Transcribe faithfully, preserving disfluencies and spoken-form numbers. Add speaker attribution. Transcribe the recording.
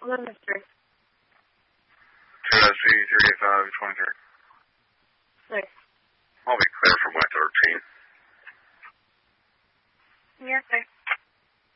Speaker 1: eleven three.
Speaker 2: two S C three eight five twenty-three.
Speaker 1: Thanks.
Speaker 2: I'll be clear for my thirteen.
Speaker 1: Yeah, thanks.